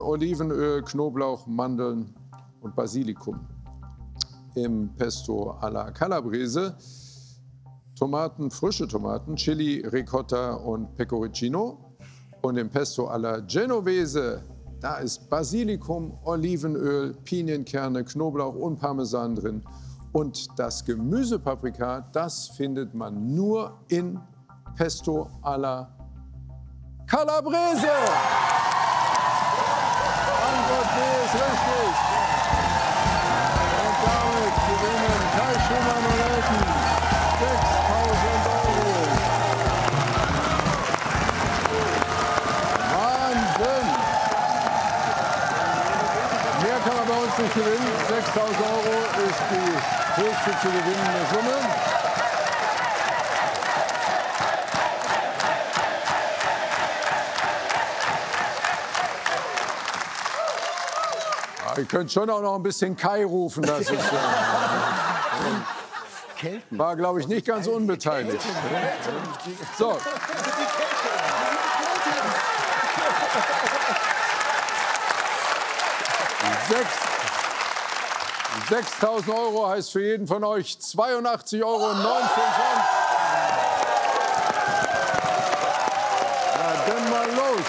Olivenöl, Knoblauch, Mandeln und Basilikum. Im Pesto alla Calabrese Tomaten, frische Tomaten, Chili, Ricotta und Pecorino. Und im Pesto alla Genovese, da ist Basilikum, Olivenöl, Pinienkerne, Knoblauch und Parmesan drin. Und das Gemüsepaprika, das findet man nur in Pesto alla Calabrese. Antwort B ist richtig. Und damit gewinnen Kai Schumann und Elton 6.000 Euro. Wahnsinn! Mehr kann man bei uns nicht gewinnen. 6.000 Euro ist die höchste zu gewinnende Summe. Ihr könnt schon auch noch ein bisschen Kai rufen. Das ist, war, glaube ich, nicht ganz unbeteiligt. So. 6.000 Euro heißt für jeden von euch 82,19 Euro. Na, dann mal los.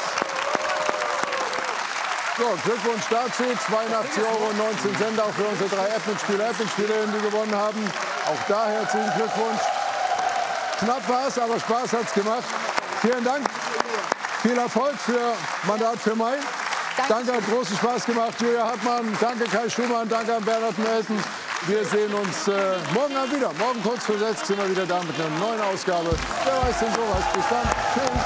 So, Glückwunsch dazu. 82,19 Euro auch für unsere 3 Appenspieler-Appenspielerinnen, die gewonnen haben. Auch da herzlichen Glückwunsch. Knapp war es, aber Spaß hat es gemacht. Vielen Dank. Viel Erfolg für Mandat für Mai. Danke, hat großen Spaß gemacht, Julia Hartmann. Danke, Kai Schumann. Danke an Bernhard und Elton. Wir sehen uns morgen Abend wieder. Morgen kurz vor 6 sind wir wieder da mit einer neuen Ausgabe. Wer weiß denn sowas. Bis dann. Tschüss.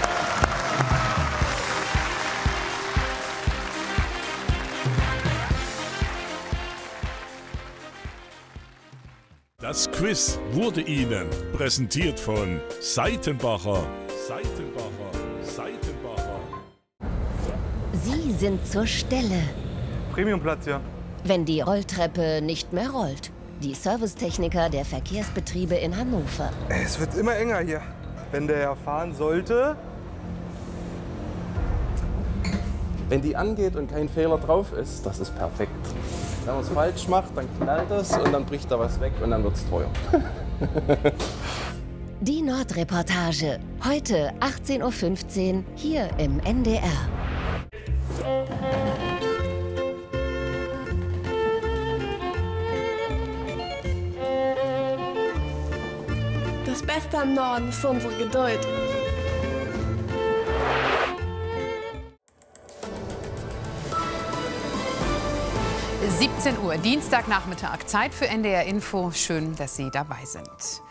Das Quiz wurde Ihnen präsentiert von Seitenbacher. Sie sind zur Stelle. Premiumplatz, ja. Wenn die Rolltreppe nicht mehr rollt. Die Servicetechniker der Verkehrsbetriebe in Hannover. Es wird immer enger hier. Wenn der fahren sollte. Wenn die angeht und kein Fehler drauf ist, das ist perfekt. Wenn man es falsch macht, dann knallt es und dann bricht da was weg und dann wird es teuer. Die Nordreportage. Heute 18:15 Uhr hier im NDR. Das Beste am Norden ist unsere Geduld. Uhr, Dienstagnachmittag, Zeit für NDR Info. Schön, dass Sie dabei sind.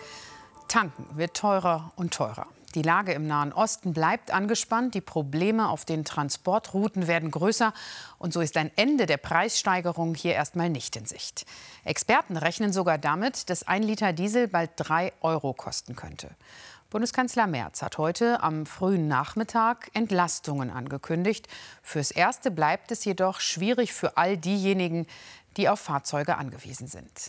Tanken wird teurer und teurer. Die Lage im Nahen Osten bleibt angespannt, die Probleme auf den Transportrouten werden größer und so ist ein Ende der Preissteigerung hier erstmal nicht in Sicht. Experten rechnen sogar damit, dass 1 Liter Diesel bald 3 Euro kosten könnte. Bundeskanzler Merz hat heute am frühen Nachmittag Entlastungen angekündigt. Fürs Erste bleibt es jedoch schwierig für all diejenigen, die auf Fahrzeuge angewiesen sind.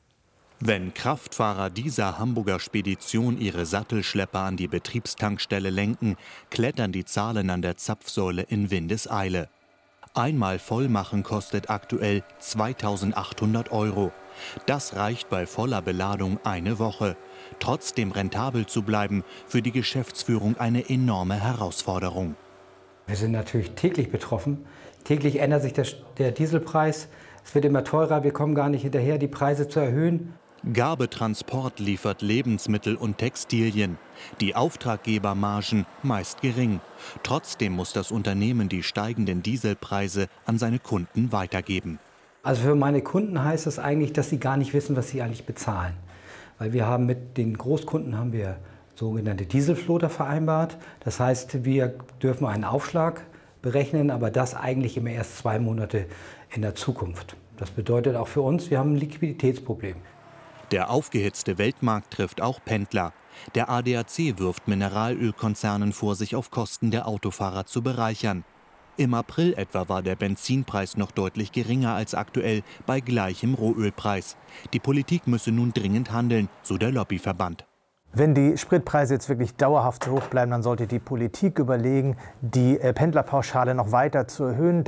Wenn Kraftfahrer dieser Hamburger Spedition ihre Sattelschlepper an die Betriebstankstelle lenken, klettern die Zahlen an der Zapfsäule in Windeseile. Einmal vollmachen kostet aktuell 2.800 Euro. Das reicht bei voller Beladung eine Woche. Trotzdem rentabel zu bleiben, für die Geschäftsführung eine enorme Herausforderung. Wir sind natürlich täglich betroffen. Täglich ändert sich der Dieselpreis. Es wird immer teurer, wir kommen gar nicht hinterher, die Preise zu erhöhen. Gabetransport liefert Lebensmittel und Textilien. Die Auftraggebermargen meist gering. Trotzdem muss das Unternehmen die steigenden Dieselpreise an seine Kunden weitergeben. Also für meine Kunden heißt das eigentlich, dass sie gar nicht wissen, was sie eigentlich bezahlen. Weil wir haben mit den Großkunden haben wir sogenannte Dieselfloater vereinbart. Das heißt, wir dürfen einen Aufschlag berechnen, aber das eigentlich immer erst 2 Monate in der Zukunft. Das bedeutet auch für uns, wir haben ein Liquiditätsproblem. Der aufgehitzte Weltmarkt trifft auch Pendler. Der ADAC wirft Mineralölkonzernen vor, sich auf Kosten der Autofahrer zu bereichern. Im April etwa war der Benzinpreis noch deutlich geringer als aktuell bei gleichem Rohölpreis. Die Politik müsse nun dringend handeln, so der Lobbyverband. Wenn die Spritpreise jetzt wirklich dauerhaft so hoch bleiben, dann sollte die Politik überlegen, die Pendlerpauschale noch weiter zu erhöhen.